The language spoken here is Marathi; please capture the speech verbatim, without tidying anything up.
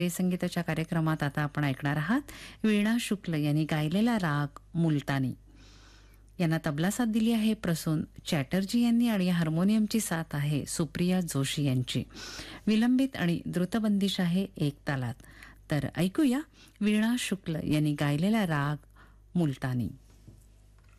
संगीताच्या कार्यक्रमात आता आपण ऐकणार आहात वीणा शुक्ल यांनी गायलेला राग मुलतानी. यांना तबला साथ दिली आहे प्रसून चॅटर्जी यांनी आणि हार्मोनियमची साथ आहे सुप्रिया जोशी यांची. विलंबित आणि द्रुतबंदिश आहे एक तालात. तर ऐकूया वीणा शुक्ल यांनी गायलेला राग मुलतानी.